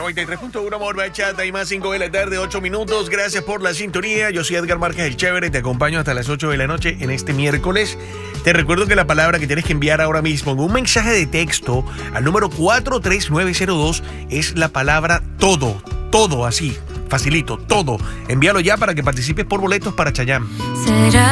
93.1 Amor Bachata y más 5 de la tarde, 8 minutos. Gracias por la sintonía. Yo soy Edgar Márquez el Chévere. Te acompaño hasta las 8 de la noche en este miércoles. Te recuerdo que la palabra que tienes que enviar ahora mismo en un mensaje de texto al número 43902 es la palabra todo. Todo así. Facilito, todo. Envíalo ya para que participes por boletos para Chayanne.